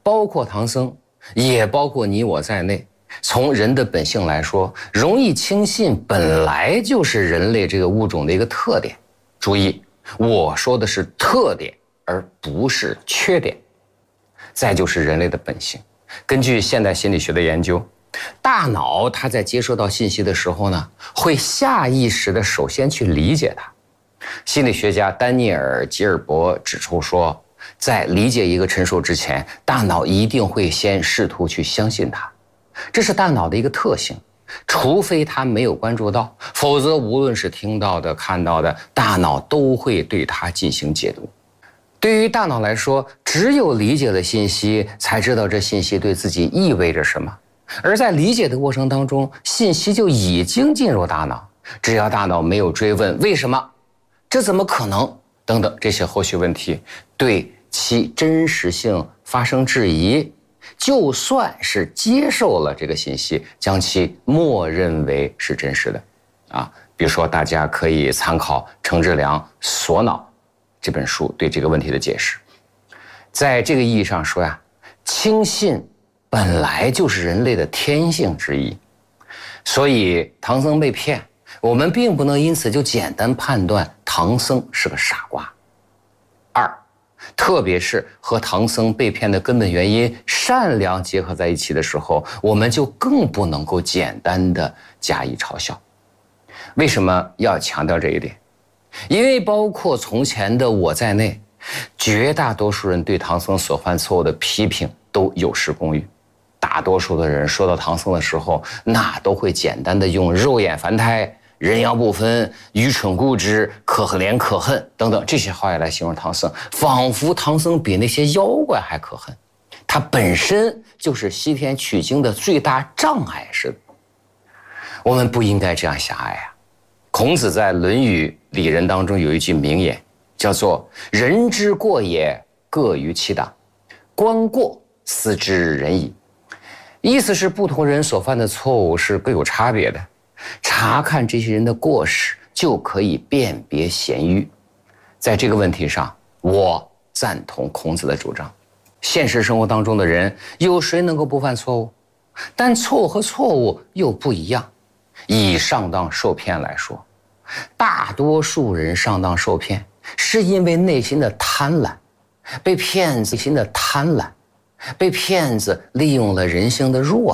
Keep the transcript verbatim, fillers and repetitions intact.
包括唐僧，也包括你我在内，从人的本性来说，容易轻信本来就是人类这个物种的一个特点。注意，我说的是特点，而不是缺点。再就是人类的本性，根据现代心理学的研究，大脑它在接收到信息的时候呢，会下意识的首先去理解它。心理学家丹尼尔·吉尔伯指出说，在理解一个陈述之前，大脑一定会先试图去相信它，这是大脑的一个特性。除非他没有关注到，否则无论是听到的、看到的，大脑都会对它进行解读。对于大脑来说，只有理解了信息，才知道这信息对自己意味着什么。而在理解的过程当中，信息就已经进入大脑，只要大脑没有追问为什么、这怎么可能等等这些后续问题，对其真实性发生质疑，就算是接受了这个信息，将其默认为是真实的啊。比如说大家可以参考程志良《锁脑》这本书对这个问题的解释。在这个意义上说呀，轻信本来就是人类的天性之一，所以唐僧被骗，我们并不能因此就简单判断唐僧是个傻瓜。二，特别是和唐僧被骗的根本原因善良结合在一起的时候，我们就更不能够简单的加以嘲笑。为什么要强调这一点？因为包括从前的我在内，绝大多数人对唐僧所犯错误的批评都有失公允。大多数的人说到唐僧的时候，那都会简单的用肉眼凡胎、人妖不分、愚蠢固执、可怜可恨等等这些话语来形容唐僧，仿佛唐僧比那些妖怪还可恨，他本身就是西天取经的最大障碍似的。我们不应该这样狭隘啊！孔子在《论语里仁》当中有一句名言，叫做“人之过也，各于其党，观过斯之仁矣”。意思是不同人所犯的错误是各有差别的，查看这些人的过失，就可以辨别贤愚。在这个问题上，我赞同孔子的主张。现实生活当中的人，有谁能够不犯错误？但错误和错误又不一样。以上当受骗来说，大多数人上当受骗，是因为内心的贪婪，被骗子内心的贪婪，被骗子利用了人性的弱